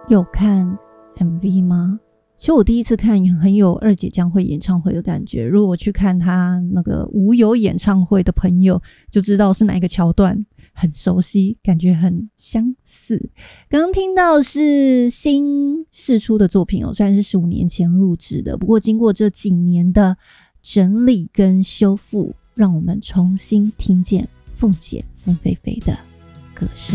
有看 MV 吗？其实我第一次看很有二姐将会演唱会的感觉，如果我去看她那个无忧演唱会的朋友就知道是哪一个桥段，很熟悉，感觉很相似。刚刚听到是新释出的作品虽然是15年前录制的，不过经过这几年的整理跟修复，让我们重新听见凤姐凤飞飞的歌声。